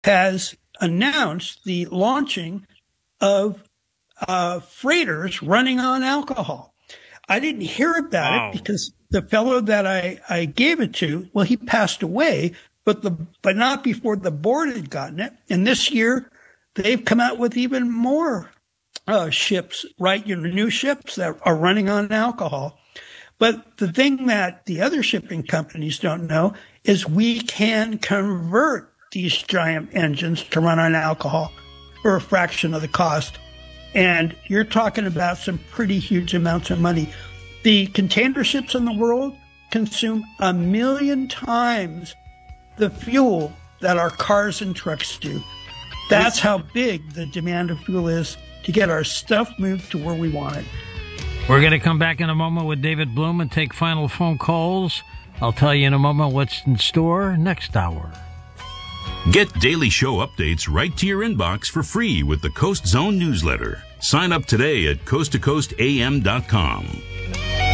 has announced the launching of freighters running on alcohol. I didn't hear about it because the fellow that I gave it to, well, he passed away, but not before the board had gotten it. And this year, they've come out with even more ships, right? New ships that are running on alcohol. But the thing that the other shipping companies don't know is we can convert these giant engines to run on alcohol for a fraction of the cost. And you're talking about some pretty huge amounts of money. The container ships in the world consume 1 million times the fuel that our cars and trucks do. That's how big the demand of fuel is to get our stuff moved to where we want it. We're going to come back in a moment with David Bloom and take final phone calls. I'll tell you in a moment what's in store next hour. Get daily show updates right to your inbox for free with the Coast Zone newsletter. Sign up today at coasttocoastam.com.